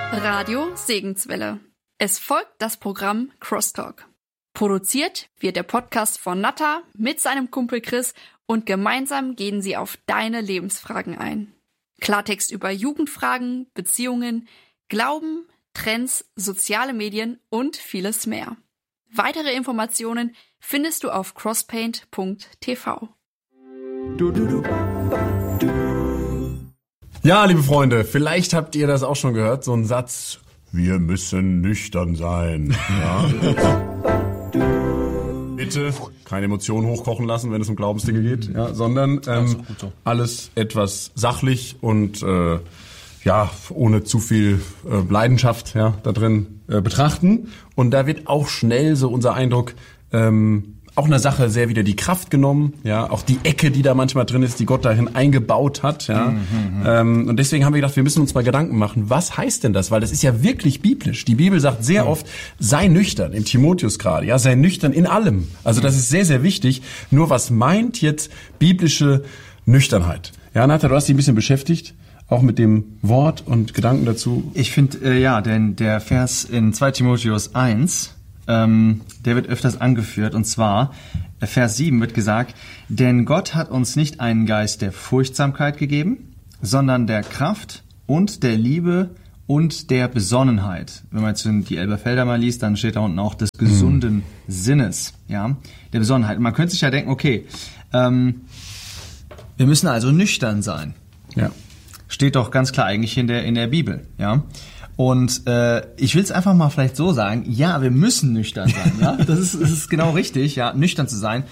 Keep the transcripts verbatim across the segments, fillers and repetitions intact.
Radio Segenswelle. Es folgt das Programm Crosstalk. Produziert wird der Podcast von Natta mit seinem Kumpel Chris und gemeinsam gehen sie auf deine Lebensfragen ein. Klartext über Jugendfragen, Beziehungen, Glauben, Trends, soziale Medien und vieles mehr. Weitere Informationen findest du auf crosspaint punkt t v. Ja, liebe Freunde, vielleicht habt ihr das auch schon gehört, so ein Satz: Wir müssen nüchtern sein. Ja. Bitte keine Emotionen hochkochen lassen, wenn es um Glaubensdinge geht, ja, sondern ähm, so. alles etwas sachlich und äh, ja ohne zu viel äh, Leidenschaft, ja, da drin äh, betrachten. Und da wird auch schnell so unser Eindruck ähm, auch eine Sache sehr wieder die Kraft genommen, ja, auch die Ecke, die da manchmal drin ist, die Gott dahin eingebaut hat, ja. Mhm, ähm, und deswegen haben wir gedacht, wir müssen uns mal Gedanken machen, was heißt denn das? Weil das ist ja wirklich biblisch. Die Bibel sagt sehr mhm. oft, sei nüchtern, im Timotheus gerade, ja, sei nüchtern in allem. Also das ist sehr, sehr wichtig. Nur was meint jetzt biblische Nüchternheit? Ja, Natha, du hast dich ein bisschen beschäftigt, auch mit dem Wort und Gedanken dazu. Ich finde, äh, ja, denn der Vers in zweiter Timotheus eins, Ähm, der wird öfters angeführt, und zwar Vers sieben wird gesagt: Denn Gott hat uns nicht einen Geist der Furchtsamkeit gegeben, sondern der Kraft und der Liebe und der Besonnenheit. Wenn man jetzt die Elberfelder mal liest, dann steht da unten auch des gesunden mhm. Sinnes, ja, der Besonnenheit. Und man könnte sich ja denken, okay, ähm, wir müssen also nüchtern sein. Ja. Steht doch ganz klar eigentlich in der in der Bibel, ja. Und äh, ich will es einfach mal vielleicht so sagen, ja, wir müssen nüchtern sein, ja, das ist, das ist genau richtig, ja, nüchtern zu sein.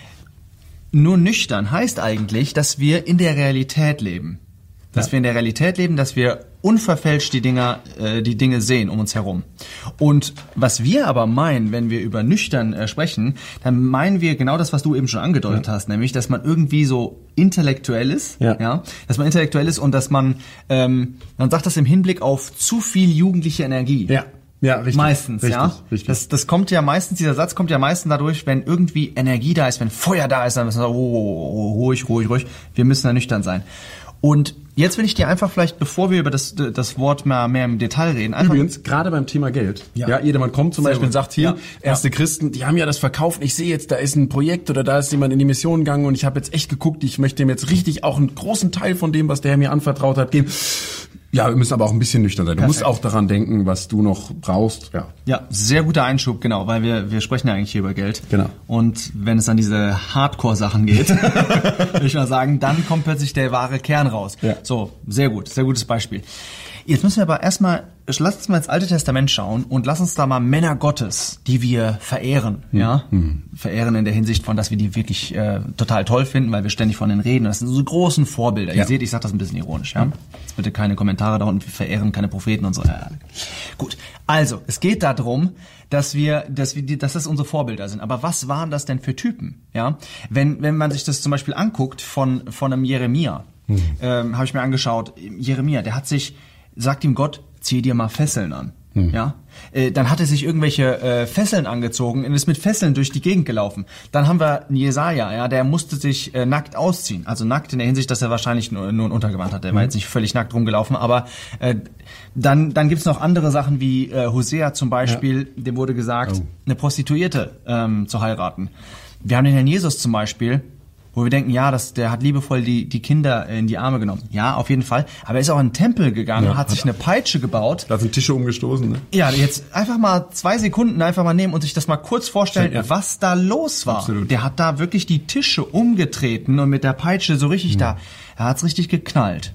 Nur nüchtern heißt eigentlich, dass wir in der Realität leben. Dass ja. wir in der Realität leben, dass wir unverfälscht die Dinger, äh, die Dinge sehen um uns herum. Und was wir aber meinen, wenn wir über nüchtern äh, sprechen, dann meinen wir genau das, was du eben schon angedeutet ja. hast, nämlich, dass man irgendwie so intellektuell ist, ja, ja dass man intellektuell ist und dass man, ähm, man sagt das im Hinblick auf zu viel jugendliche Energie. Ja. Ja, richtig. Meistens, richtig, ja. Richtig. Das, das kommt ja meistens, dieser Satz kommt ja meistens dadurch, wenn irgendwie Energie da ist, wenn Feuer da ist, dann müssen wir sagen, oh, oh, oh, ruhig, ruhig, ruhig. Wir müssen da nüchtern sein. Und jetzt will ich dir einfach vielleicht, bevor wir über das das Wort mehr, mehr im Detail reden, einfach... Übrigens, gerade beim Thema Geld, ja, ja jedermann kommt zum Sehr Beispiel gut. und sagt, hier, ja. erste ja. Christen, die haben ja das verkauft, ich sehe jetzt, da ist ein Projekt oder da ist jemand in die Mission gegangen und ich habe jetzt echt geguckt, ich möchte ihm jetzt richtig auch einen großen Teil von dem, was der mir anvertraut hat, geben. Ja, wir müssen aber auch ein bisschen nüchtern sein. Du Perfekt. musst auch daran denken, was du noch brauchst. Ja, ja, sehr guter Einschub, genau, weil wir wir sprechen ja eigentlich hier über Geld. Genau. Und wenn es an diese Hardcore-Sachen geht, würde ich mal sagen, dann kommt plötzlich der wahre Kern raus. Ja. So, sehr gut, sehr gutes Beispiel. Jetzt müssen wir aber erstmal, lass uns mal ins Alte Testament schauen und lass uns da mal Männer Gottes, die wir verehren, mhm. ja, mhm. verehren in der Hinsicht von, dass wir die wirklich äh, total toll finden, weil wir ständig von denen reden. Das sind so großen Vorbilder. Ja. Ihr seht, ich sage das ein bisschen ironisch, ja. Jetzt bitte keine Kommentare da unten, wir verehren keine Propheten und so. Ja, gut, also es geht darum, dass wir, dass wir, die, dass das unsere Vorbilder sind. Aber was waren das denn für Typen, ja? Wenn wenn man sich das zum Beispiel anguckt von von einem Jeremia, mhm. ähm, habe ich mir angeschaut. Jeremia, der hat sich sagt ihm Gott, zieh dir mal Fesseln an. Hm. Ja, äh, dann hat er sich irgendwelche äh, Fesseln angezogen und ist mit Fesseln durch die Gegend gelaufen. Dann haben wir einen Jesaja, ja, der musste sich äh, nackt ausziehen. Also nackt in der Hinsicht, dass er wahrscheinlich nur, nur ein Untergewand hat. Der hm. war jetzt nicht völlig nackt rumgelaufen, aber äh, dann dann gibt's noch andere Sachen wie äh, Hosea zum Beispiel, ja. dem wurde gesagt, oh. eine Prostituierte ähm, zu heiraten. Wir haben den Herrn Jesus zum Beispiel, wo wir denken, ja, das, der hat liebevoll die, die Kinder in die Arme genommen. Ja, auf jeden Fall. Aber er ist auch in den Tempel gegangen, ja, hat sich eine Peitsche gebaut. Da sind Tische umgestoßen, ne? Ja, jetzt einfach mal zwei Sekunden einfach mal nehmen und sich das mal kurz vorstellen, ja. was da los war. Absolut. Der hat da wirklich die Tische umgetreten und mit der Peitsche so richtig mhm. da, er hat's richtig geknallt.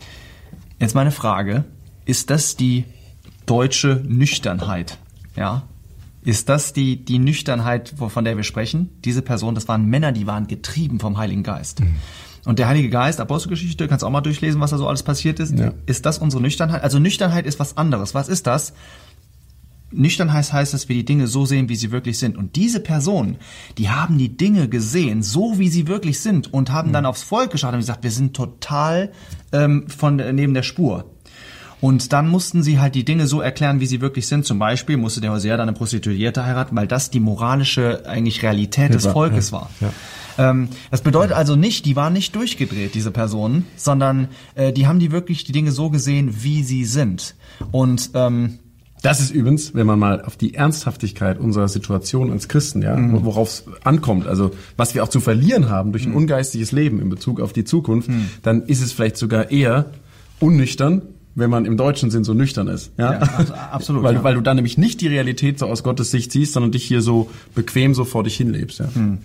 Jetzt meine Frage, ist das die deutsche Nüchternheit? Ja? Ist das die, die Nüchternheit, von der wir sprechen? Diese Person, das waren Männer, die waren getrieben vom Heiligen Geist. Mhm. Und der Heilige Geist, Apostelgeschichte, kannst auch mal durchlesen, was da so alles passiert ist. Ja. Ist das unsere Nüchternheit? Also Nüchternheit ist was anderes. Was ist das? Nüchternheit heißt, dass wir die Dinge so sehen, wie sie wirklich sind. Und diese Personen, die haben die Dinge gesehen, so wie sie wirklich sind, und haben mhm. dann aufs Volk geschaut und gesagt, wir sind total ähm, von neben der Spur. Und dann mussten sie halt die Dinge so erklären, wie sie wirklich sind. Zum Beispiel musste der Hosea dann eine Prostituierte heiraten, weil das die moralische eigentlich Realität des Volkes war. Ja. Ähm, das bedeutet also nicht, die waren nicht durchgedreht, diese Personen, sondern äh, die haben die wirklich die Dinge so gesehen, wie sie sind. Und ähm, das ist übrigens, wenn man mal auf die Ernsthaftigkeit unserer Situation als Christen, ja, mhm. worauf es ankommt, also was wir auch zu verlieren haben durch ein mhm. ungeistiges Leben in Bezug auf die Zukunft, mhm. dann ist es vielleicht sogar eher unnüchtern, wenn man im deutschen Sinn so nüchtern ist. Ja, ja absolut. weil, ja. weil du dann nämlich nicht die Realität so aus Gottes Sicht siehst, sondern dich hier so bequem so vor dich hinlebst. Ja. Mhm.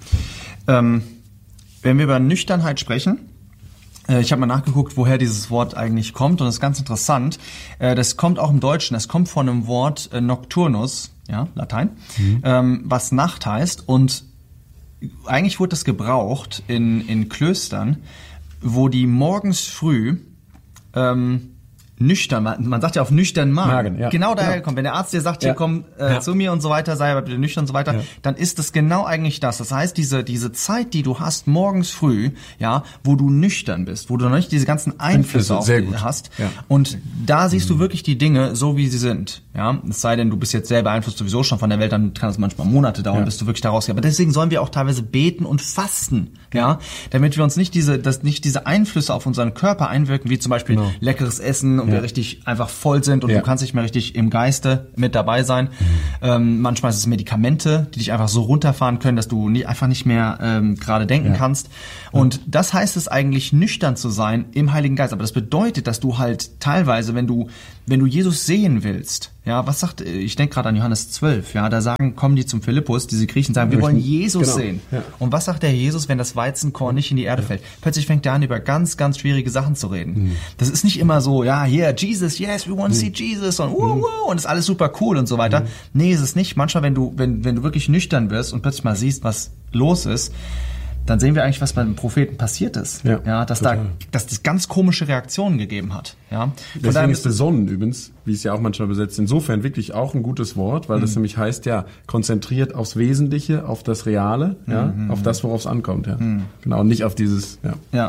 Ähm, wenn wir über Nüchternheit sprechen, äh, ich habe mal nachgeguckt, woher dieses Wort eigentlich kommt, und das ist ganz interessant. Äh, das kommt auch im Deutschen, das kommt von einem Wort äh, nocturnus, ja, Latein, mhm. ähm, was Nacht heißt, und eigentlich wurde das gebraucht in, in Klöstern, wo die morgens früh ähm, nüchtern, man, man sagt ja auf nüchtern Magen, Magen ja. genau daher ja. kommt. Wenn der Arzt dir sagt, hier ja. komm äh, ja. zu mir und so weiter, sei aber bitte nüchtern und so weiter, ja. dann ist das genau eigentlich das. Das heißt, diese diese Zeit, die du hast morgens früh, ja, wo du nüchtern bist, wo du noch nicht diese ganzen Einflüsse auf dich hast, ja. und da siehst du wirklich die Dinge so, wie sie sind. Ja, es sei denn, du bist jetzt sehr beeinflusst sowieso schon von der Welt, dann kann es manchmal Monate dauern, ja. bis du wirklich da rausgehst. Aber deswegen sollen wir auch teilweise beten und fasten, ja, damit wir uns nicht diese, dass nicht diese Einflüsse auf unseren Körper einwirken, wie zum Beispiel genau. leckeres Essen und ja. wir richtig einfach voll sind und ja. du kannst nicht mehr richtig im Geiste mit dabei sein. Mhm. Ähm, manchmal ist es Medikamente, die dich einfach so runterfahren können, dass du nie, einfach nicht mehr ähm, gerade denken ja. kannst. Und das heißt es eigentlich, nüchtern zu sein im Heiligen Geist. Aber das bedeutet, dass du halt teilweise, wenn du wenn du Jesus sehen willst, ja, was sagt, ich denke gerade an Johannes zwölf, ja, da sagen, kommen die zum Philippus, diese Griechen sagen, wir wollen Jesus genau. sehen. Ja. Und was sagt der Jesus, wenn das Weizenkorn nicht in die Erde ja. fällt? Plötzlich fängt er an, über ganz, ganz schwierige Sachen zu reden. Mhm. Das ist nicht immer so, ja, hier, Jesus, yes, we want to mhm. see Jesus und, uh, uh, und ist alles super cool und so weiter. Mhm. Nee, ist es nicht. Manchmal, wenn du, wenn, wenn du wirklich nüchtern wirst und plötzlich mal siehst, was los ist, dann sehen wir eigentlich, was beim Propheten passiert ist. Ja, ja dass total. da, dass das ganz komische Reaktionen gegeben hat. Ja. Deswegen ist besonnen übrigens, wie es ja auch manchmal besetzt, insofern wirklich auch ein gutes Wort, weil mhm. das nämlich heißt, ja, konzentriert aufs Wesentliche, auf das Reale, ja, mhm. auf das, worauf es ankommt, ja. Mhm. Genau, und nicht auf dieses, ja. Ja.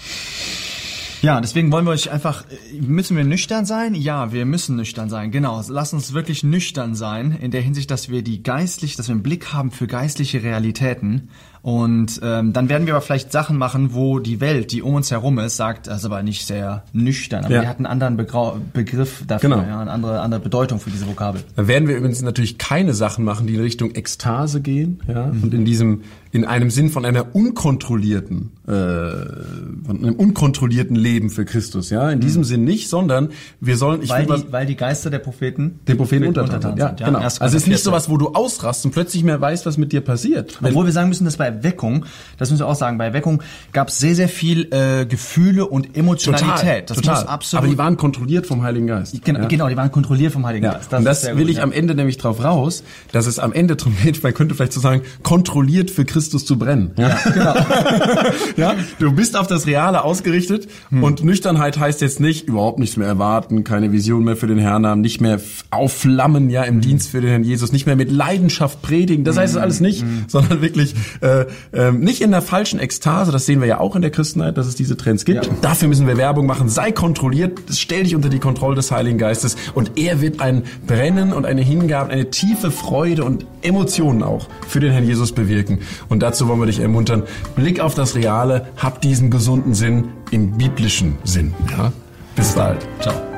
Ja, deswegen wollen wir euch einfach, müssen wir nüchtern sein? Ja, wir müssen nüchtern sein, genau. Lass uns wirklich nüchtern sein, in der Hinsicht, dass wir die geistlich, dass wir einen Blick haben für geistliche Realitäten. Und ähm, dann werden wir aber vielleicht Sachen machen, wo die Welt, die um uns herum ist, sagt, das ist aber nicht sehr nüchtern. Aber ja. wir hatten einen anderen Begrau- Begriff dafür, genau. ja, eine andere, andere Bedeutung für diese Vokabel. Da werden wir übrigens natürlich keine Sachen machen, die in Richtung Ekstase gehen, ja, mhm. und in diesem, in einem Sinn von einer unkontrollierten, äh, von einem unkontrollierten Leben für Christus, ja, in mhm. diesem Sinn nicht, sondern wir sollen, ich weil, will die, was, weil die Geister der Propheten den Propheten untertan sind, ja, ja, genau. Also es ist nicht sowas, wo du ausrastest und plötzlich mehr weißt, was mit dir passiert. Obwohl wir sagen müssen, dass bei Erweckung, das müssen wir auch sagen, bei Erweckung gab es sehr, sehr viel äh, Gefühle und Emotionalität. Total, das total. Muss absolut. Aber die waren kontrolliert vom Heiligen Geist. Genau, ja. genau die waren kontrolliert vom Heiligen ja. Geist. Das und das will gut, ich ja. am Ende nämlich drauf raus, dass es am Ende darum geht, man könnte vielleicht so sagen, kontrolliert für Christus zu brennen. Ja, ja genau. ja, du bist auf das Reale ausgerichtet hm. und Nüchternheit heißt jetzt nicht, überhaupt nichts mehr erwarten, keine Vision mehr für den Herrn haben, nicht mehr aufflammen, ja, im hm. Dienst für den Herrn Jesus, nicht mehr mit Leidenschaft predigen. Das heißt es alles nicht, hm. sondern wirklich äh, äh, nicht in der falschen Ekstase, das sehen wir ja auch in der Christenheit, dass es diese Trends gibt. Ja. Dafür müssen wir Werbung machen. Sei kontrolliert, stell dich unter die Kontrolle des Heiligen Geistes und er wird ein Brennen und eine Hingabe, eine tiefe Freude und Emotionen auch für den Herrn Jesus bewirken. Und dazu wollen wir dich ermuntern, Blick auf das Reale, hab diesen gesunden Sinn im biblischen Sinn. Ja? Bis bald. Ciao.